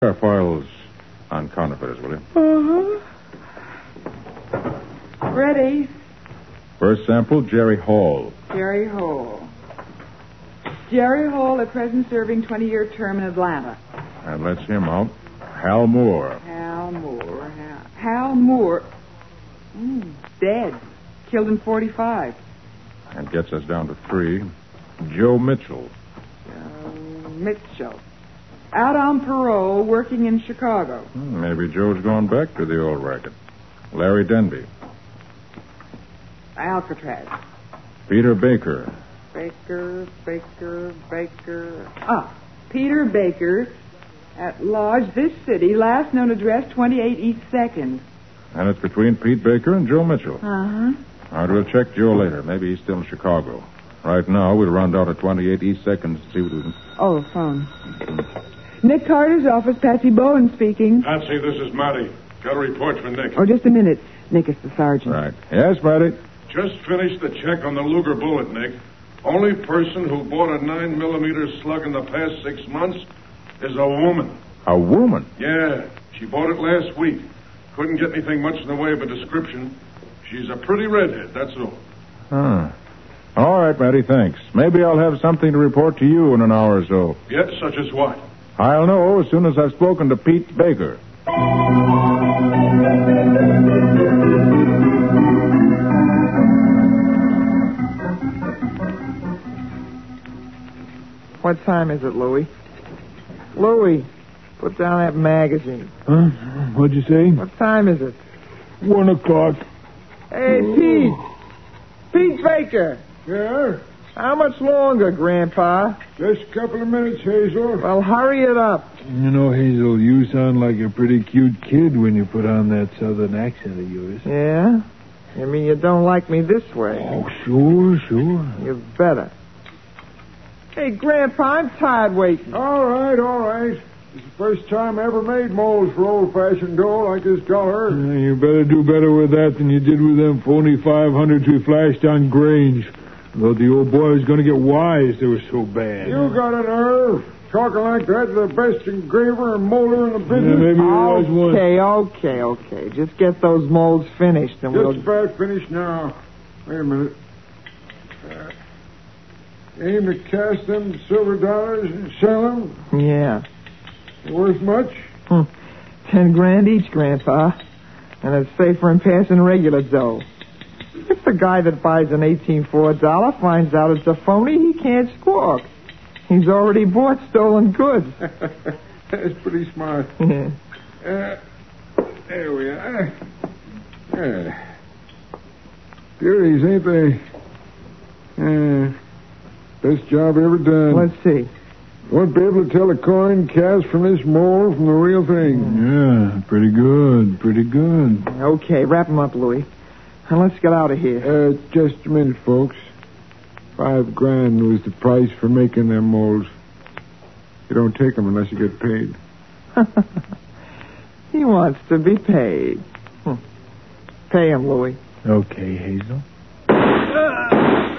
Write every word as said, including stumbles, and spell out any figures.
Our files on counterfeiters, will you? Uh-huh. Ready. First sample, Jerry Hall. Jerry Hall. Jerry Hall, at present serving twenty-year term in Atlanta. And let's him out. Hal Moore. Hal Moore. Hal, Hal Moore. Mm, dead. Killed in forty-five. And gets us down to three. Joe Mitchell. Joe Mitchell. Out on parole, working in Chicago. Hmm, maybe Joe's gone back to the old racket. Larry Denby. Alcatraz. Peter Baker. Baker, Baker, Baker. Ah, Peter Baker, at Lodge, this city, last known address, twenty-eight East second. And it's between Pete Baker and Joe Mitchell. Uh-huh. All right, we'll check Joe later. Maybe he's still in Chicago. Right now, we'll run down to twenty-eight East second and see what we can... Oh, phone. Nick Carter's office, Patsy Bowen speaking. Patsy, this is Matty. Got a report for Nick. Oh, just a minute. Nick, it's the sergeant. Right. Yes, Matty? Just finished the check on the Luger bullet, Nick. Only person who bought a nine millimeter slug in the past six months is a woman. A woman? Yeah, she bought it last week. Couldn't get anything much in the way of a description. She's a pretty redhead, that's all. Huh. All right, Matty, thanks. Maybe I'll have something to report to you in an hour or so. Yet, such as what? I'll know as soon as I've spoken to Pete Baker. What time is it, Louie? Louie, put down that magazine. Huh? What'd you say? What time is it? One o'clock. Hey, Pete. Pete Baker. Yeah? How much longer, Grandpa? Just a couple of minutes, Hazel. Well, hurry it up. You know, Hazel, you sound like a pretty cute kid when you put on that southern accent of yours. Yeah? You mean you don't like me this way? Oh, sure, sure. You better. Hey, Grandpa, I'm tired waiting. All right, all right. It's the first time I ever made molds for old-fashioned dough like this color. Yeah, you better do better with that than you did with them phony five hundreds we flashed on Grange. Though the old boy was going to get wise, they were so bad. You got a nerve. Talking like that to the best engraver and molder in the business. Yeah, maybe there was one. Okay, okay, okay. Just get those molds finished and Just we'll... about finished now. Wait a minute. Uh, aim to cast them silver dollars and sell them? Yeah. Worth much? Hmm. Ten grand each, Grandpa. And it's safer than passing regular dough. If the guy that buys an eighteen four dollar finds out it's a phony, he can't squawk. He's already bought stolen goods. That's pretty smart. Yeah. Uh, there we are. Uh, beauties, ain't they? Uh, best job ever done. Let's see. Won't be able to tell a coin cast from this mold from the real thing. Yeah, pretty good, pretty good. Okay, wrap him up, Louie. Now let's get out of here. Uh, just a minute, folks. Five grand was the price for making them molds. You don't take them unless you get paid. He wants to be paid. Hmm. Pay him, Louie. Okay, Hazel.